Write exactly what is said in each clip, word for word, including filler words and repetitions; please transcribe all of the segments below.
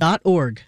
dot org.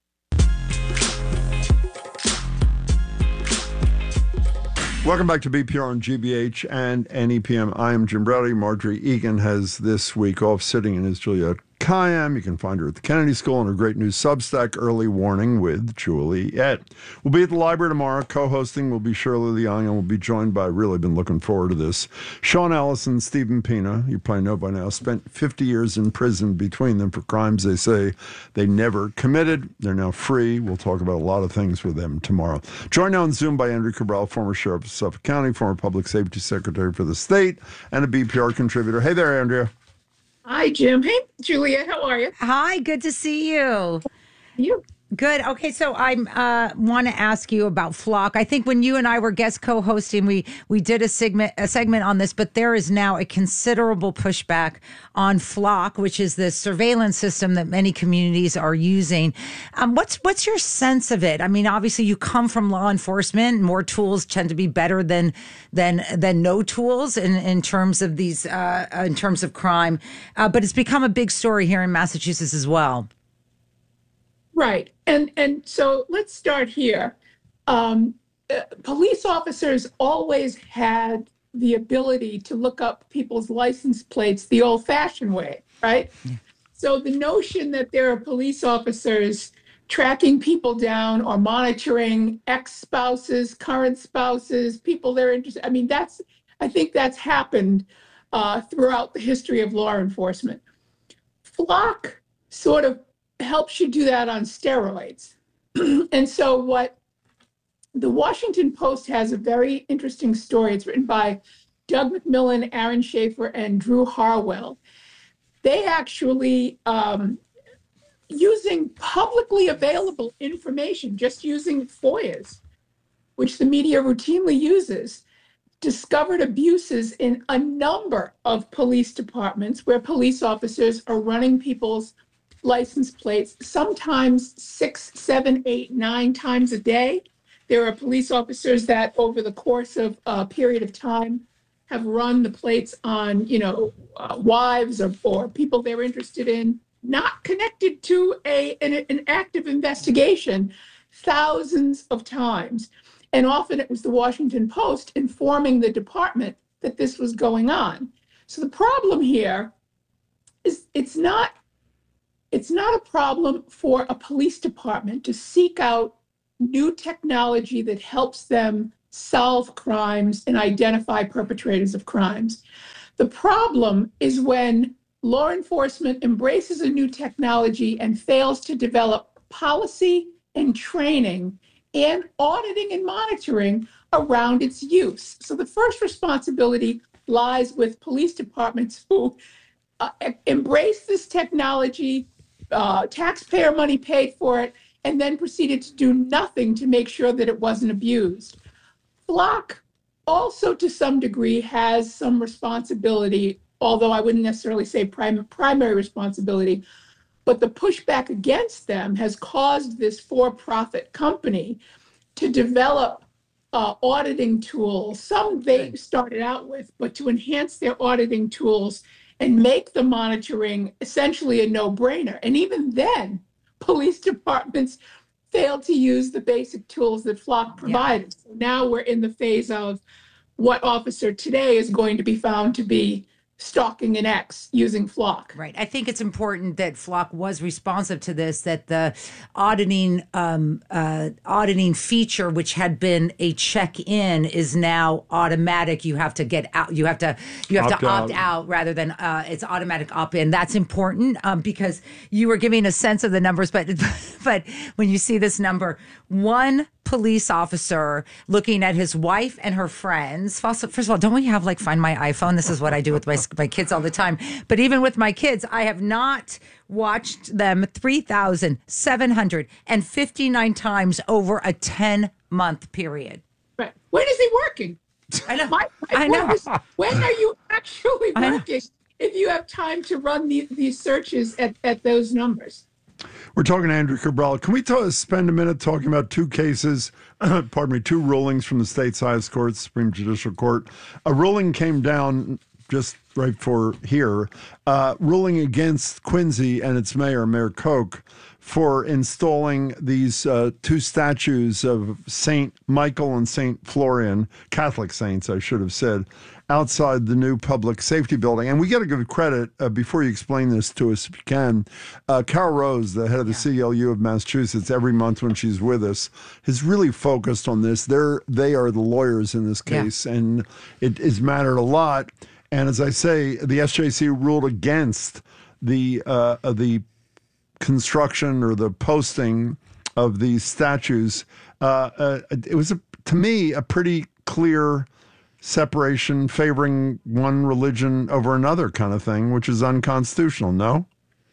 Welcome back to B P R on G B H and N E P M. I am Jim Browdy. Marjorie Egan has this week off sitting in as Juliet Kayyem. You can find her at the Kennedy School on her great new Substack, Early Warning with Juliet. We'll be at the library tomorrow. Co-hosting will be Shirley Leong, and we'll be joined by, really been looking forward to this, Sean Ellison, Stephen Pina, you probably know by now, spent fifty years in prison between them for crimes they say they never committed. They're now free. We'll talk about a lot of things with them tomorrow. Joined now on Zoom by Andrew Cabral, former sheriff of Suffolk County, former public safety secretary for the state, and a B P R contributor. Hey there, Andrea. Hi, Jim. Hey, Julia. How are you? Hi, good to see you. You. Good. Okay, so I uh, want to ask you about Flock. I think when you and I were guest co-hosting, we we did a segment a segment on this, but there is now a considerable pushback on Flock, which is the surveillance system that many communities are using. Um, what's what's your sense of it? I mean, obviously, you come from law enforcement. More tools tend to be better than than than no tools in in terms of these uh, in terms of crime, uh, but it's become a big story here in Massachusetts as well. Right. And and so let's start here. Um, uh, police officers always had the ability to look up people's license plates the old-fashioned way, right? Yeah. So the notion that there are police officers tracking people down or monitoring ex-spouses, current spouses, people they're interested, I mean, that's, I think that's happened uh, throughout the history of law enforcement. Flock sort of helps you do that on steroids. And so what the Washington Post has a very interesting story. It's written by Doug McMillan, Aaron Schaefer, and Drew Harwell. They actually, um, using publicly available information, just using FOIAs, which the media routinely uses, discovered abuses in a number of police departments where police officers are running people's license plates, sometimes six, seven, eight, nine times a day. There are police officers that over the course of a period of time have run the plates on, you know, uh, wives or, or people they're interested in, not connected to a an, an active investigation, thousands of times. And often it was the Washington Post informing the department that this was going on. So the problem here is it's not It's not a problem for a police department to seek out new technology that helps them solve crimes and identify perpetrators of crimes. The problem is when law enforcement embraces a new technology and fails to develop policy and training and auditing and monitoring around its use. So the first responsibility lies with police departments who uh, embrace this technology, Uh, taxpayer money paid for it, and then proceeded to do nothing to make sure that it wasn't abused. Flock also, to some degree, has some responsibility, although I wouldn't necessarily say prim- primary responsibility, but the pushback against them has caused this for-profit company to develop uh, auditing tools, some they started out with, but to enhance their auditing tools and make the monitoring essentially a no-brainer. And even then, police departments failed to use the basic tools that Flock provided. Yeah. So now we're in the phase of what officer today is going to be found to be stalking an ex using Flock. Right. I think it's important that Flock was responsive to this, that the auditing um, uh, auditing feature, which had been a check-in, is now automatic. You have to get out. You have to you have opt to opt out, out rather than uh, it's automatic opt-in. That's important um, because you were giving a sense of the numbers, but but when you see this number, one police officer looking at his wife and her friends. First of all, don't we have like Find My iPhone? This is what I do with my my kids all the time. But even with my kids, I have not watched them three thousand seven hundred fifty-nine times over a ten-month period. Right. When is he working? I know. My, my, I know. Is, when are you actually working if you have time to run the, these searches at, at those numbers? We're talking to Andrew Cabral. Can we talk, spend a minute talking about two cases, pardon me, two rulings from the state's highest court, Supreme Judicial Court? A ruling came down just right for here, uh, ruling against Quincy and its mayor, Mayor Koch, for installing these uh, two statues of Saint Michael and Saint Florian, Catholic saints, I should have said, outside the new public safety building. And we got to give credit, uh, before you explain this to us, if you can, uh, Carol Rose, the head of the yeah. C L U of Massachusetts, every month when she's with us, has really focused on this. They're, they are the lawyers in this case, yeah. and it has mattered a lot. And as I say, the S J C ruled against the uh, the construction or the posting of these statues. Uh, uh, it was, a, to me, a pretty clear separation favoring one religion over another kind of thing, which is unconstitutional, no?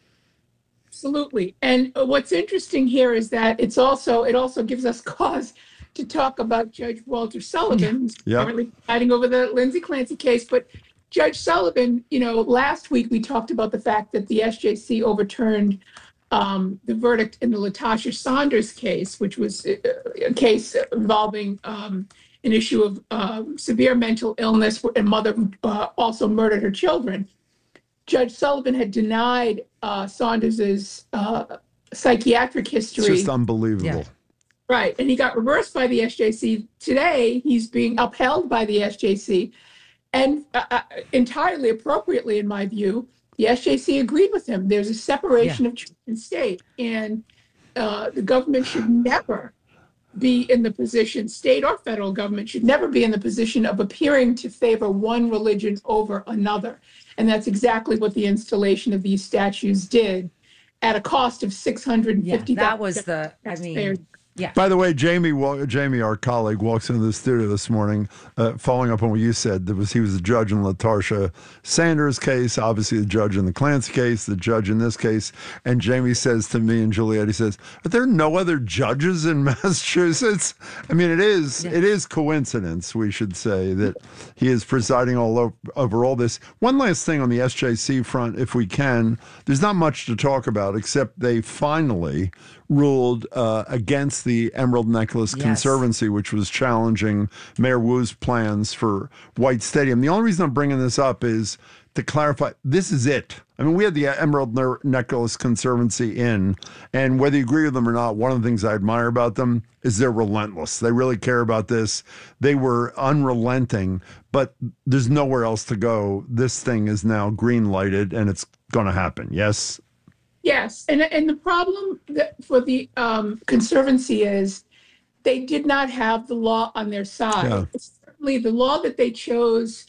Absolutely. And what's interesting here is that it's also it also gives us cause to talk about Judge Walter Sullivan, who's yeah. currently presiding over the Lindsay Clancy case. But Judge Sullivan, you know, last week we talked about the fact that the S J C overturned um, the verdict in the Latasha Saunders case, which was a, a case involving um, an issue of um, severe mental illness and mother who uh, also murdered her children. Judge Sullivan had denied uh, Saunders's uh, psychiatric history. It's just unbelievable. Yeah. Right. And he got reversed by the S J C. Today, he's being upheld by the S J C. And uh, entirely appropriately, in my view, the S J C agreed with him. There's a separation yeah. of church and state. And uh, the government should never be in the position, state or federal government should never be in the position of appearing to favor one religion over another. And that's exactly what the installation of these statues did at a cost of six hundred fifty thousand dollars. Yeah, that was the, I mean... Yeah. By the way, Jamie, Jamie, our colleague, walks into the studio this morning, uh, following up on what you said. There was he was the judge in Latasha Sanders' case, obviously the judge in the Clancy case, the judge in this case. And Jamie says to me and Juliet, he says, "Are there no other judges in Massachusetts?" I mean, it is yeah. it is coincidence, we should say, that he is presiding all over, over all this. One last thing on the S J C front, if we can. There's not much to talk about, except they finally ruled uh, against the Emerald Necklace yes. Conservancy, which was challenging Mayor Wu's plans for White Stadium. The only reason I'm bringing this up is to clarify, this is it. I mean, we had the Emerald Necklace Conservancy in, and whether you agree with them or not, one of the things I admire about them is they're relentless. They really care about this. They were unrelenting, but there's nowhere else to go. This thing is now green lighted, and it's going to happen. Yes? Yes, and and the problem that for the um, Conservancy is they did not have the law on their side. Yeah. Certainly, the law that they chose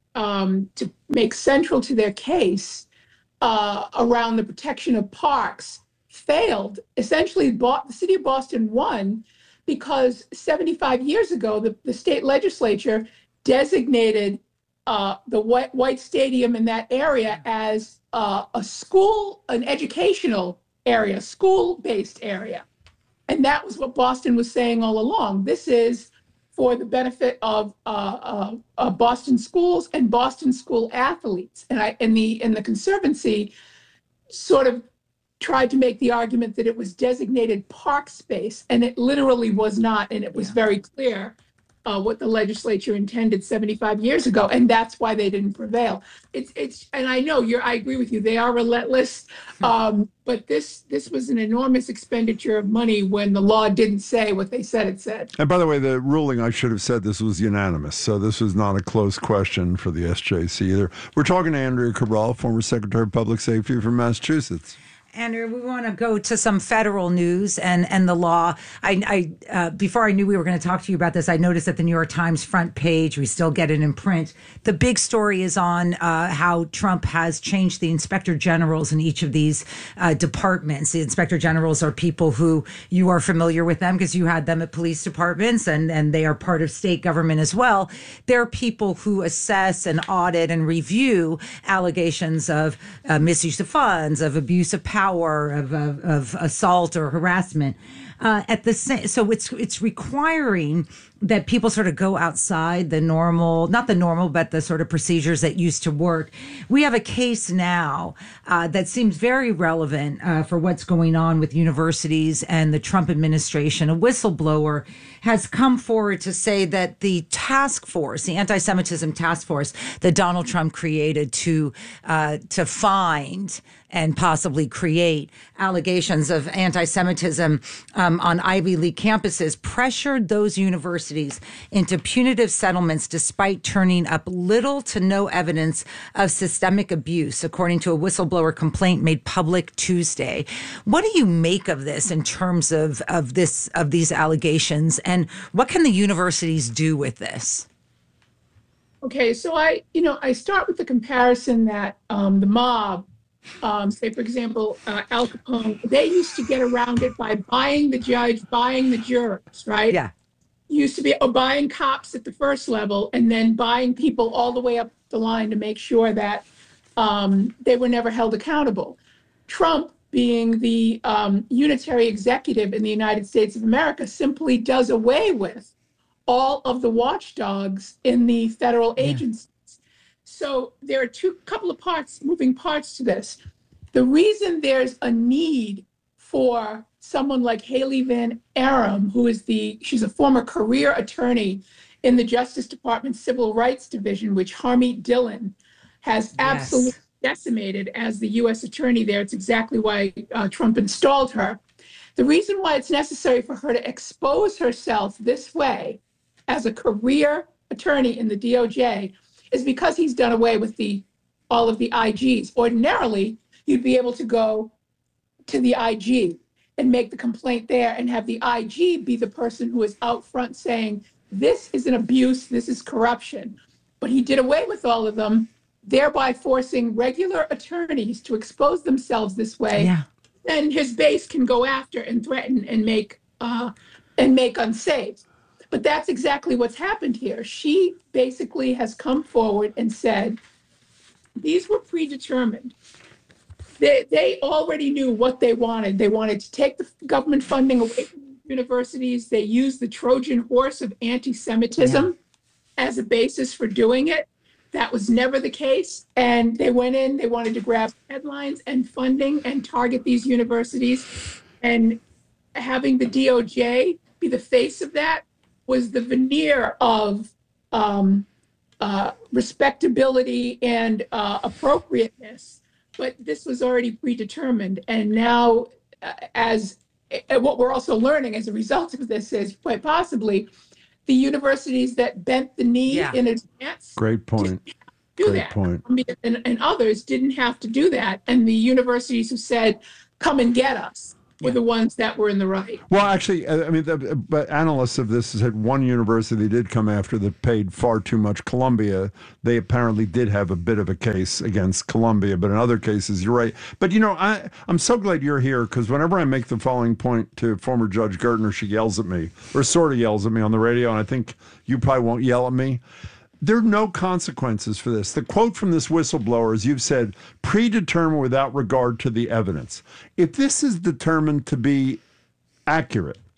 um, to make central to their case uh, around the protection of parks failed. Essentially, the city of Boston won because seventy-five years ago, the, the state legislature designated uh, the White, White Stadium in that area as Uh, a school, an educational area, school-based area. And that was what Boston was saying all along. This is for the benefit of uh, uh, uh, Boston schools and Boston school athletes. And I, and the, and the Conservancy sort of tried to make the argument that it was designated park space, and it literally was not. And it was yeah. very clear Uh, what the legislature intended seventy-five years ago, and that's why they didn't prevail. It's it's, and I know you're. I agree with you. They are relentless, um, but this this was an enormous expenditure of money when the law didn't say what they said it said. And by the way, the ruling, I should have said this was unanimous, so this was not a close question for the S J C either. We're talking to Andrea Cabral, former Secretary of Public Safety from Massachusetts. Andrew, we want to go to some federal news and, and the law. I, I uh, before I knew we were going to talk to you about this, I noticed that the New York Times front page, we still get it in print. The big story is on uh, how Trump has changed the inspector generals in each of these uh, departments. The inspector generals are people who you are familiar with them because you had them at police departments, and, and they are part of state government as well. They're people who assess and audit and review allegations of uh, misuse of funds, of abuse of power, Power of, of, of assault or harassment. Uh, at the same, so it's it's requiring that people sort of go outside the normal, not the normal, but the sort of procedures that used to work. We have a case now uh, that seems very relevant uh, for what's going on with universities and the Trump administration. A whistleblower has come forward to say that the task force, the anti-Semitism task force that Donald Trump created to uh, to find and possibly create allegations of anti-Semitism um, on Ivy League campuses, pressured those universities into punitive settlements despite turning up little to no evidence of systemic abuse, according to a whistleblower complaint made public Tuesday. What do you make of this in terms of, of this of these allegations, and what can the universities do with this? Okay, so I, you know, I start with the comparison that um, the mob, Um, say, for example, uh, Al Capone, they used to get around it by buying the judge, buying the jurors, right? Yeah. Used to be or buying cops at the first level and then buying people all the way up the line to make sure that um, they were never held accountable. Trump, being the um, unitary executive in the United States of America, simply does away with all of the watchdogs in the federal Yeah. agencies. So there are two couple of parts, moving parts to this. The reason there's a need for someone like Haley Van Aram, who is the, she's a former career attorney in the Justice Department Civil Rights Division, which Harmeet Dillon has absolutely decimated as the U S attorney there. It's exactly why uh, Trump installed her. The reason why it's necessary for her to expose herself this way as a career attorney in the D O J is because he's done away with the all of the I Gs. Ordinarily, you'd be able to go to the I G and make the complaint there and have the I G be the person who is out front saying, this is an abuse, this is corruption. But he did away with all of them, thereby forcing regular attorneys to expose themselves this way. Yeah. And his base can go after and threaten and make uh, and make unsafe. But that's exactly what's happened here. She basically has come forward and said, these were predetermined. They, they already knew what they wanted. They wanted to take the government funding away from universities. They used the Trojan horse of anti-Semitism yeah. as a basis for doing it. That was never the case. And they went in, they wanted to grab headlines and funding and target these universities. And having the D O J be the face of that was the veneer of um, uh, respectability and uh, appropriateness. But this was already predetermined. And now, uh, as uh, what we're also learning as a result of this is quite possibly the universities that bent the knee Yeah. in advance. Great point. Do Great that. point. And, and others didn't have to do that. And the universities who said, come and get us, were the ones that were in the right. Well, actually, I mean, the, but analysts of this said one university did come after that paid far too much. Columbia, they apparently did have a bit of a case against Columbia, but in other cases, you're right. But, you know, I, I'm so glad you're here because whenever I make the following point to former Judge Gertner, she yells at me, or sort of yells at me on the radio, and I think you probably won't yell at me. There are no consequences for this. The quote from this whistleblower is, you've said, predetermined without regard to the evidence. If this is determined to be accurate,